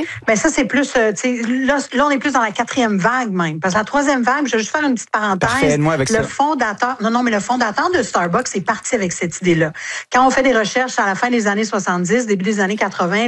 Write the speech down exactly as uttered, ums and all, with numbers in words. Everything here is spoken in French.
Ben ça, c'est plus, euh, tu sais, là, là, on est plus dans la quatrième vague même. Parce que la troisième vague, je vais juste faire une petite parenthèse. Parfait, aide-moi avec le ça. fondateur, non, non, mais le fondateur de Starbucks est parti avec cette idée-là. Quand on fait des recherches à la fin des années soixante-dix, début des années quatre-vingts,